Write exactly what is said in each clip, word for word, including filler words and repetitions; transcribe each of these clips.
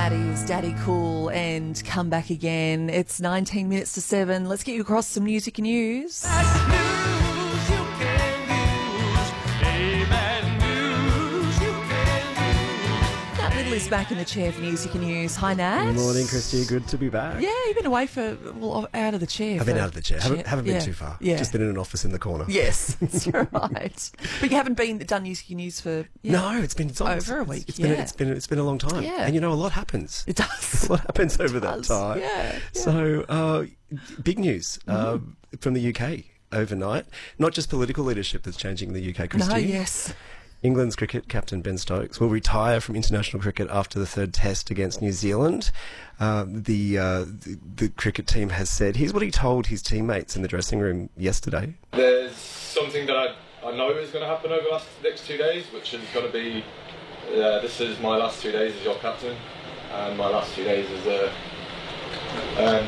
That is Daddy Cool and Come Back Again. It's nineteen minutes to seven. Let's get you across some music and news. That's news you can use. Amen news you can use. Nat Little is back in the chair for News You Can Use. Hi, Nat. Good morning, Christy. Good to be back. Yeah, you've been away for, well, out of the chair. I've been for- out of the chair. Haven't, haven't been yeah. too far. Yeah. Just been in an office in the corner. Yes, that's right. But you haven't been done News You Can Use for yeah. No, it's been it's almost- Over a week, It's been, yeah. it's been it's been a long time. Yeah. And you know, a lot happens. It does. A lot happens over that does, time. yeah, yeah. So, uh, big news uh, Mm-hmm. from the U K overnight. Not just political leadership that's changing in the U K, Christy. No, yes. England's cricket captain Ben Stokes will retire from international cricket after the third test against New Zealand. Um, the, uh, the the cricket team has said, here's what he told his teammates in the dressing room yesterday. There's something that I, I know is going to happen over the last, next two days, which is going to be, uh, this is my last two days as your captain, and my last two days as, uh, um,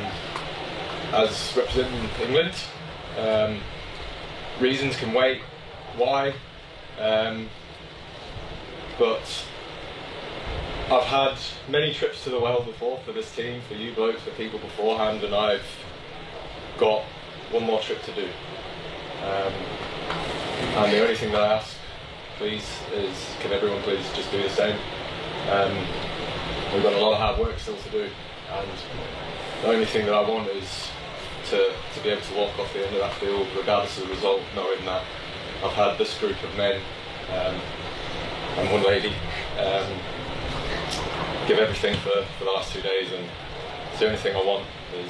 as representing England. Um, reasons can wait, why? Um, but I've had many trips to the well before for this team, for you blokes, for people beforehand, and I've got one more trip to do. Um, and the only thing that I ask, please, is can everyone please just do the same? Um, we've got a lot of hard work still to do, and the only thing that I want is to, to be able to walk off the end of that field, regardless of the result, knowing that I've had this group of men um, and one lady um, give everything for, for the last two days, and it's the only thing I want is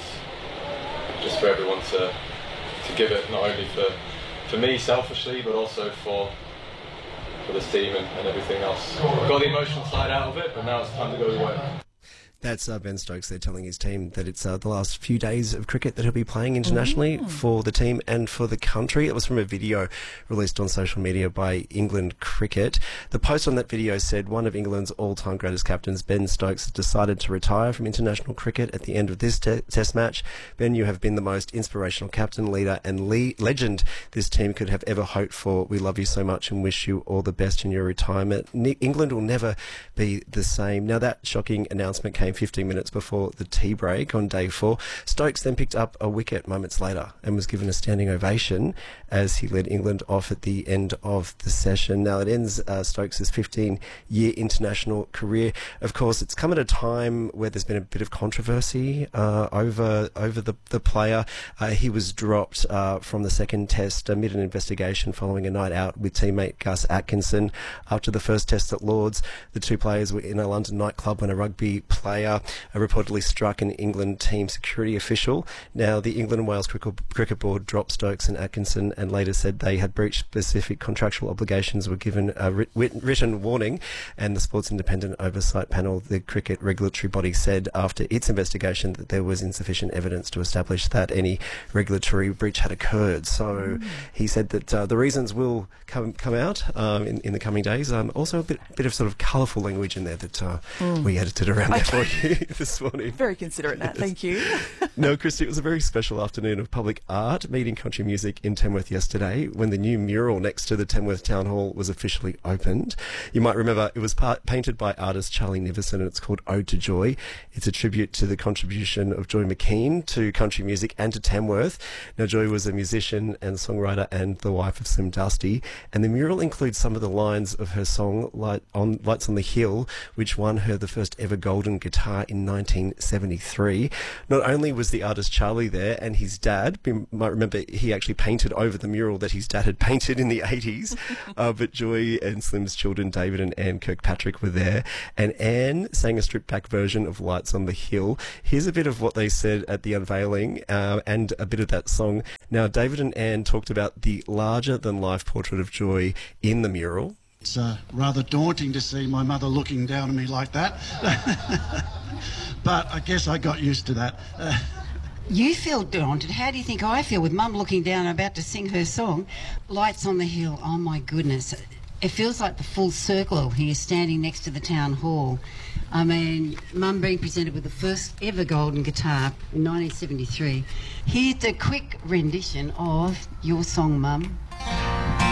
just for everyone to to give it, not only for for me selfishly, but also for for this team and, and everything else. Got the emotional side out of it, but now it's time to go to work. That's uh, Ben Stokes there telling his team that it's uh, the last few days of cricket that he'll be playing internationally Mm. for the team and for the country. It was from a video released on social media by England Cricket. The post on that video said one of England's all-time greatest captains, Ben Stokes, has decided to retire from international cricket at the end of this te- test match. Ben, you have been the most inspirational captain, leader and le- legend this team could have ever hoped for. We love you so much and wish you all the best in your retirement. Ne- England will never be the same. Now, that shocking announcement came fifteen minutes before the tea break on day four. Stokes then picked up a wicket moments later and was given a standing ovation as he led England off at the end of the session. Now, it ends uh, Stokes' fifteen-year international career. Of course, it's come at a time where there's been a bit of controversy uh, over over the, the player. Uh, he was dropped uh, from the second test amid an investigation following a night out with teammate Gus Atkinson. After the first test at Lords, the two players were in a London nightclub when a rugby player uh, reportedly struck an England team security official. Now, the England and Wales Cricket, Cricket Board dropped Stokes and Atkinson and later said they had breached specific contractual obligations, were given a writ- written warning, and the Sports Independent Oversight Panel, the cricket regulatory body, said after its investigation that there was insufficient evidence to establish that any regulatory breach had occurred. So mm. he said that uh, the reasons will come come out um, in, in the coming days. Um, also a bit, bit of sort of colourful language in there that uh, mm. we edited around there for you this morning. Very considerate, Nat. Yes. Thank you. No, Christy, it was a very special afternoon of public art meeting country music in Tamworth yesterday when the new mural next to the Tamworth Town Hall was officially opened. You might remember it was part, painted by artist Charlie Niverson, and it's called Ode to Joy. It's a tribute to the contribution of Joy McKean to country music and to Tamworth. Now, Joy was a musician and songwriter and the wife of Slim Dusty, and the mural includes some of the lines of her song Light on, Lights on the Hill, which won her the first ever golden guitar in nineteen seventy-three. Not only was the artist Charlie there and his dad, you might remember he actually painted over the mural that his dad had painted in the eighties, uh, but Joy and Slim's children, David and Anne Kirkpatrick, were there, and Anne sang a stripped-back version of Lights on the Hill. Here's a bit of what they said at the unveiling uh, and a bit of that song. Now, David and Anne talked about the larger-than-life portrait of Joy in the mural. It's uh, rather daunting to see my mother looking down at me like that. But I guess I got used to that. Uh, You feel daunted. How do you think I feel with Mum looking down about to sing her song, Lights on the Hill? Oh, my goodness. It feels like the full circle here standing next to the town hall. I mean, Mum being presented with the first ever golden guitar in nineteen seventy-three. Here's a quick rendition of your song, Mum.